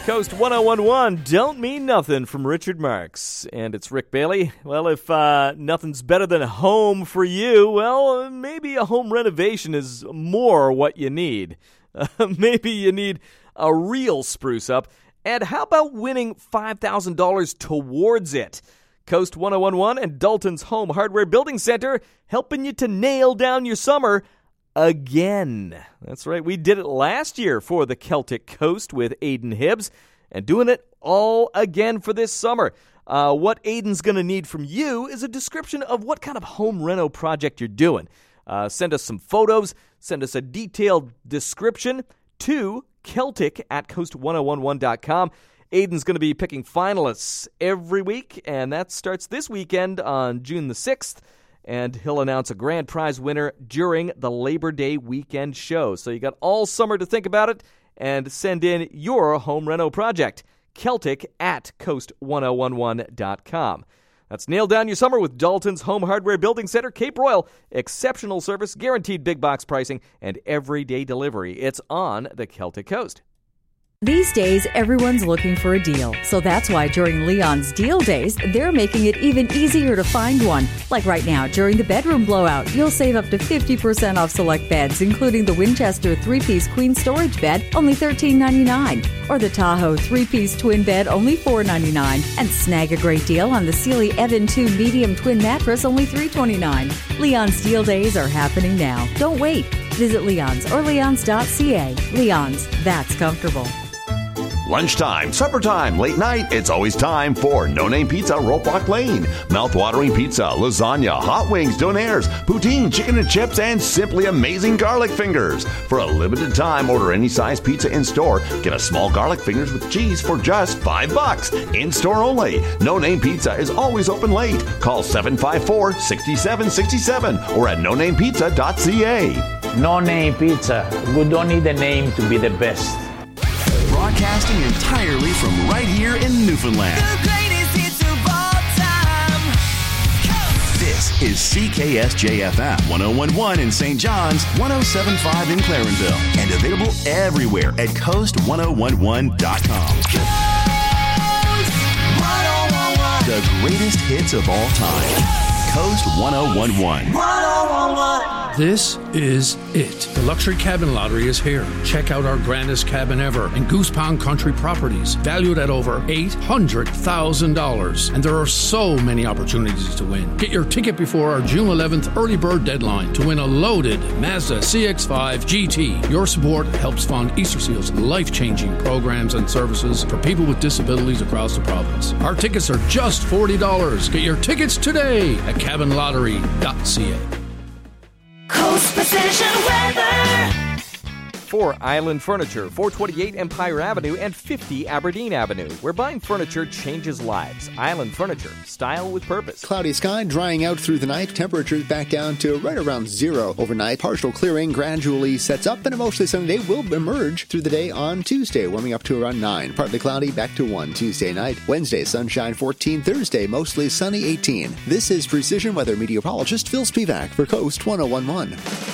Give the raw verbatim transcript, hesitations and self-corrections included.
Coast one oh one point one, Don't Mean Nothing from Richard Marx. And it's Rick Bailey. Well, if uh, nothing's better than a home for you, well, maybe a home renovation is more what you need. Uh, maybe you need a real spruce up. And how about winning five thousand dollars towards it? Coast one oh one point one and Dalton's Home Hardware Building Center helping you to nail down your summer again. That's right, we did it last year for the Celtic Coast with Aidan Hibbs, and doing it all again for this summer. Uh, what Aidan's going to need from you is a description of what kind of home reno project you're doing. Uh, send us some photos, send us a detailed description to Celtic at coast one oh one one dot com. Aidan's going to be picking finalists every week, and that starts this weekend on June the sixth. And he'll announce a grand prize winner during the Labor Day weekend show. So you got all summer to think about it and send in your home reno project. Celtic at coast one oh one one dot com. That's Nail Down Your Summer with Dalton's Home Hardware Building Center, Cape Royal. Exceptional service, guaranteed big box pricing, and everyday delivery. It's on the Celtic Coast. These days, everyone's looking for a deal. So that's why during Leon's Deal Days, they're making it even easier to find one. Like right now, during the bedroom blowout, you'll save up to fifty percent off select beds, including the Winchester three-piece queen storage bed, only thirteen ninety-nine, or the Tahoe three-piece twin bed, only four ninety-nine. And snag a great deal on the Sealy Evan two medium twin mattress, only three twenty-nine. Leon's Deal Days are happening now. Don't wait. Visit Leon's or leons dot c a. Leon's, that's comfortable. Lunchtime, supper time, late night, it's always time for No Name Pizza, Ropewalk Lane. Mouth-watering pizza, lasagna, hot wings, donaires, poutine, chicken and chips, and simply amazing garlic fingers. For a limited time, order any size pizza in-store. Get a small garlic fingers with cheese for just five bucks. In-store only. No Name Pizza is always open late. Call seven five four, six seven six seven or at no name pizza dot c a. No Name Pizza. We don't need a name to be the best. Broadcasting entirely from right here in Newfoundland. The greatest hits of all time. Coast. This is C K S J F M one oh one point one in Saint John's, one oh seven point five in Clarenville, and available everywhere at coast one oh one one dot com. Coast one oh one one. The greatest hits of all time. Coast one oh one one. one oh one one. This is it. The Luxury Cabin Lottery is here. Check out our grandest cabin ever in Goose Pond Country Properties, valued at over eight hundred thousand dollars. And there are so many opportunities to win. Get your ticket before our June eleventh early bird deadline to win a loaded Mazda C X five G T. Your support helps fund Easter Seal's life-changing programs and services for people with disabilities across the province. Our tickets are just forty dollars. Get your tickets today at cabin lottery dot c a. Coast Precision Weather. For Island Furniture, four twenty-eight Empire Avenue and fifty Aberdeen Avenue, where buying furniture changes lives. Island Furniture, style with purpose. Cloudy sky drying out through the night. Temperatures back down to right around zero overnight. Partial clearing gradually sets up, and a mostly sunny day will emerge through the day on Tuesday, warming up to around nine. Partly cloudy, back to one Tuesday night. Wednesday, sunshine fourteen. Thursday, mostly sunny eighteen. This is Precision Weather meteorologist Phil Spivak for Coast one oh one point one.